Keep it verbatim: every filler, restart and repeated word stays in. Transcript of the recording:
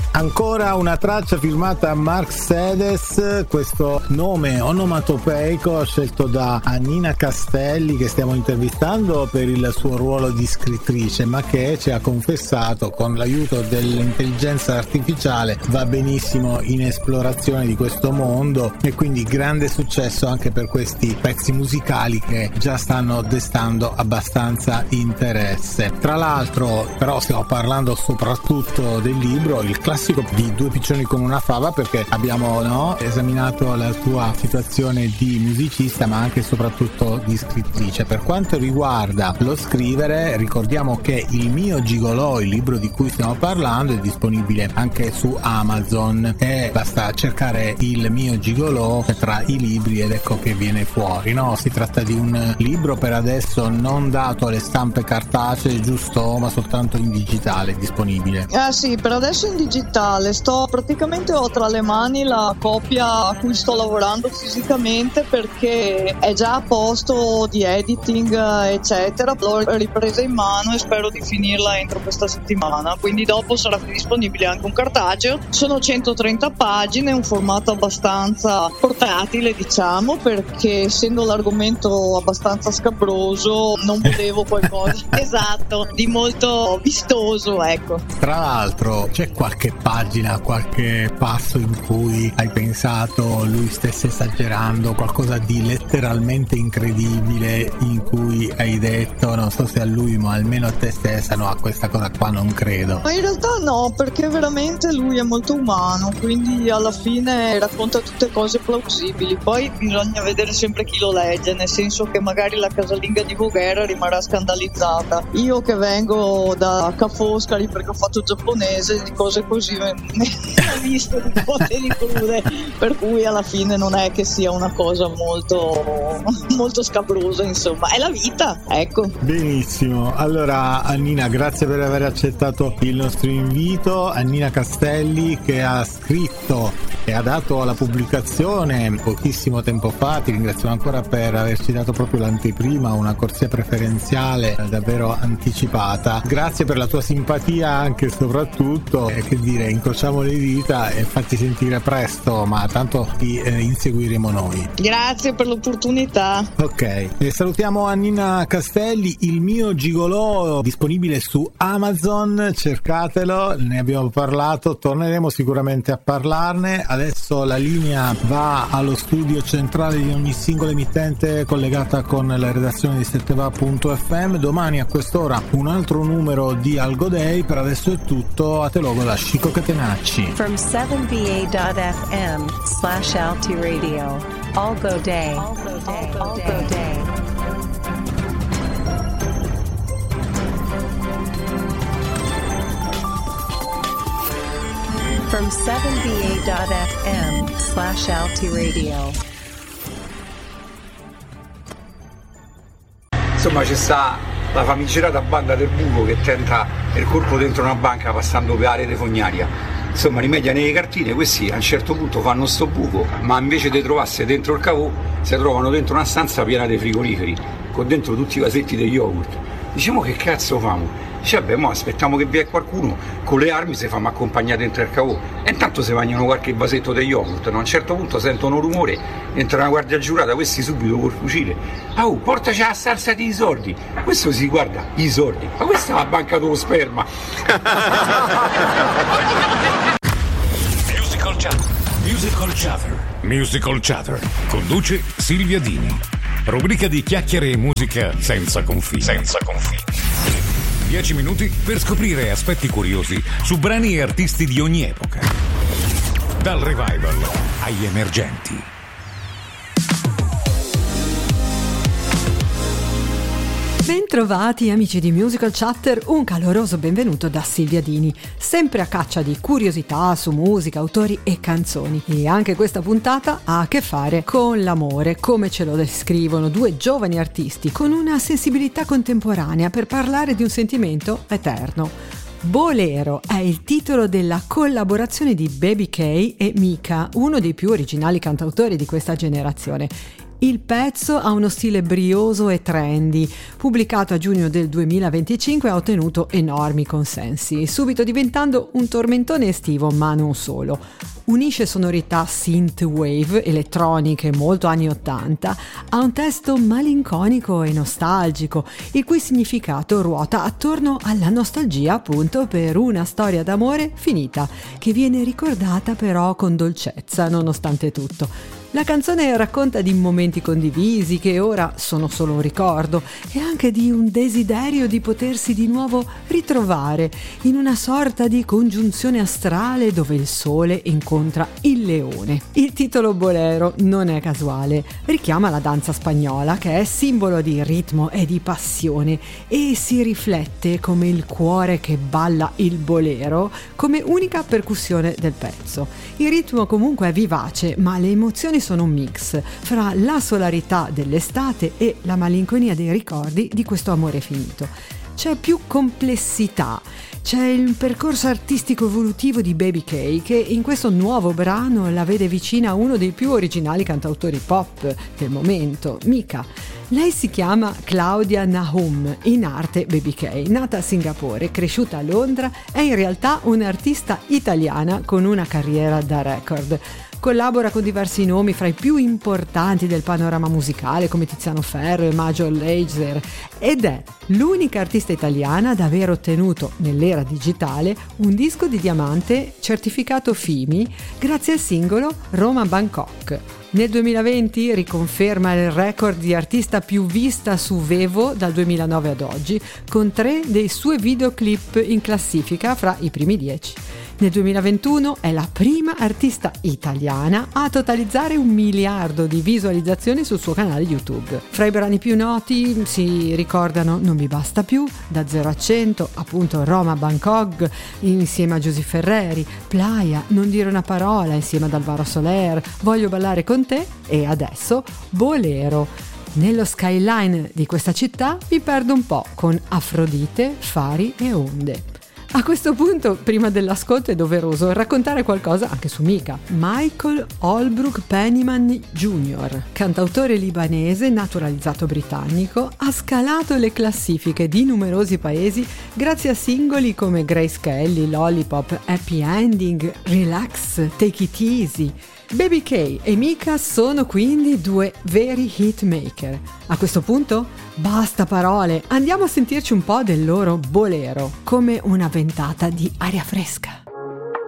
Ancora una traccia firmata Mark Sedes, questo nome onomatopeico scelto da Annina Castelli, che stiamo intervistando per il suo ruolo di scrittrice, ma che ci ha confessato con l'aiuto dell'intelligenza artificiale va benissimo in esplorazione di questo mondo, e quindi grande successo anche per questi pezzi musicali che già stanno destando abbastanza interesse. Tra l'altro però stiamo parlando soprattutto del libro, il classico di Due piccioni con una fava, perché abbiamo no, esaminato la tua situazione di musicista ma anche e soprattutto di scrittrice. Per quanto riguarda lo scrivere, ricordiamo che Il mio gigolò, il libro di cui stiamo parlando, è disponibile anche su Amazon e basta cercare Il mio gigolò tra i libri ed ecco che viene fuori, no? Si tratta di un libro per adesso non dato alle stampe cartacee, giusto, ma soltanto in digitale disponibile. Ah sì, per adesso in digitale. Sto praticamente ho tra le mani la copia a cui sto lavorando fisicamente, perché è già a posto di editing eccetera. L'ho ripresa in mano e spero di finirla entro questa settimana, quindi dopo sarà disponibile anche un cartaceo. Sono centotrenta pagine, un formato abbastanza portatile diciamo, perché essendo l'argomento abbastanza scabroso non volevo qualcosa esatto di molto vistoso, ecco. Tra l'altro c'è qualche pagina, qualche passo in cui hai pensato lui stesse esagerando, qualcosa di letteralmente incredibile in cui hai detto, non so se a lui ma almeno a te stessa, no, a questa cosa qua non credo? Ma in realtà no, perché veramente lui è molto umano, quindi alla fine racconta tutte cose plausibili. Poi bisogna vedere sempre chi lo legge, nel senso che magari la casalinga di Voghera rimarrà scandalizzata. Io che vengo da Ca' Foscari perché ho fatto giapponese, di cose così ne ho visto di cose di crude, per cui alla fine non è che sia una cosa molto molto scabrosa, insomma è la vita, ecco. Benissimo, allora Annina, grazie per aver accettato il nostro invito. Annina Castelli, che ha scritto e ha dato la pubblicazione pochissimo tempo fa, ti ringraziamo ancora per averci dato proprio l'anteprima, una corsia preferenziale davvero anticipata. Grazie per la tua simpatia anche e soprattutto, e che dire, incrociamo le dita e fatti sentire presto, ma tanto ti eh, inseguiremo noi. Grazie per l'opportunità. Ok, e salutiamo Annina Castelli. Il mio gigolò disponibile su Amazon, cercatelo, ne abbiamo parlato, torneremo sicuramente a parlarne. Adesso la linea va allo studio centrale di ogni singola emittente collegata con la redazione di setteva punto effe emme. Domani a quest'ora un altro numero di Algo Day. Per adesso è tutto, a te logo da Chico Catenacci. From seven B A dot F M slash Alti Radio. Algo Day. Algo Day. Algo Day. From seven B A dot F M slash Alti Radio. Insomma c'è sta la famigerata banda del buco che tenta il colpo dentro una banca passando per la rete fognaria. Insomma rimedia nelle cartine, questi a un certo punto fanno sto buco, ma invece di trovarsi dentro il cavò si trovano dentro una stanza piena di frigoriferi con dentro tutti i vasetti degli yogurt. Diciamo che cazzo famo? Dice vabbè, mo aspettiamo che vi è qualcuno con le armi, se fammo accompagnare dentro il cavò e intanto se vagnano qualche vasetto di yogurt, no? A un certo punto sentono un rumore, entra una guardia giurata, questi subito col fucile, oh portaci la stanza di soldi. Questo si guarda, i soldi, ma questa è la banca dello sperma. Musical Chatter. Musical Chatter. Musical Chatter. Conduce Silvia Dini. Rubrica di chiacchiere e musica senza confini. Senza confini. Dieci minuti per scoprire aspetti curiosi su brani e artisti di ogni epoca. Dal revival agli emergenti. Bentrovati amici di Musical Chatter, un caloroso benvenuto da Silvia Dini, sempre a caccia di curiosità su musica, autori e canzoni. E anche questa puntata ha a che fare con l'amore, come ce lo descrivono due giovani artisti con una sensibilità contemporanea per parlare di un sentimento eterno. Bolero è il titolo della collaborazione di Baby K e Mika, uno dei più originali cantautori di questa generazione. Il pezzo ha uno stile brioso e trendy. Pubblicato a giugno del duemilaventicinque ha ottenuto enormi consensi, subito diventando un tormentone estivo, ma non solo. Unisce sonorità synthwave, elettroniche molto anni ottanta, a un testo malinconico e nostalgico, il cui significato ruota attorno alla nostalgia appunto per una storia d'amore finita, che viene ricordata però con dolcezza nonostante tutto. La canzone racconta di momenti condivisi che ora sono solo un ricordo e anche di un desiderio di potersi di nuovo ritrovare in una sorta di congiunzione astrale dove il sole incontra il leone. Il titolo Bolero non è casuale, richiama la danza spagnola che è simbolo di ritmo e di passione e si riflette come il cuore che balla il bolero come unica percussione del pezzo. Il ritmo comunque è vivace, ma le emozioni sono un mix fra la solarità dell'estate e la malinconia dei ricordi di questo amore finito. C'è più complessità, c'è il percorso artistico evolutivo di Baby K che in questo nuovo brano la vede vicina a uno dei più originali cantautori pop del momento, Mika. Lei si chiama Claudia Nahum, in arte Baby K, nata a Singapore, cresciuta a Londra, è in realtà un'artista italiana con una carriera da record. Collabora con diversi nomi fra i più importanti del panorama musicale come Tiziano Ferro e Major Lazer ed è l'unica artista italiana ad aver ottenuto nell'era digitale un disco di diamante certificato F I M I grazie al singolo Roma Bangkok. Nel duemilaventi riconferma il record di artista più vista su Vevo dal duemilanove ad oggi, con tre dei suoi videoclip in classifica fra i primi dieci. Nel duemilaventuno è la prima artista italiana a totalizzare un miliardo di visualizzazioni sul suo canale YouTube. Fra i brani più noti si ricordano Non mi basta più, Da zero a cento, appunto Roma Bangkok insieme a Giusy Ferreri, Playa, Non dire una parola insieme ad Alvaro Soler, Voglio ballare con te e adesso Bolero. Nello skyline di questa città mi perdo un po' con Afrodite, fari e onde. A questo punto, prima dell'ascolto, è doveroso raccontare qualcosa anche su Mika. Michael Holbrook Pennyman Junior, cantautore libanese naturalizzato britannico, ha scalato le classifiche di numerosi paesi grazie a singoli come Grace Kelly, Lollipop, Happy Ending, Relax, Take It Easy. Baby K e Mika sono quindi due veri hitmaker. A questo punto basta parole, andiamo a sentirci un po' del loro bolero, come una ventata di aria fresca.